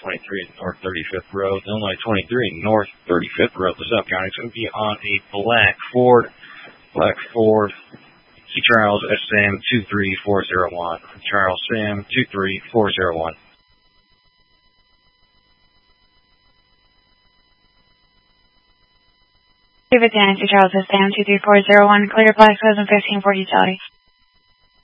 23 North 35th Road, Illinois 23 North 35th Road. What's up, guys? It's going to be on a black Ford, Charles SM 23401. Charles Sam 23401. David Dan to Charles SM 23401, clear black 2015 Ford Utility.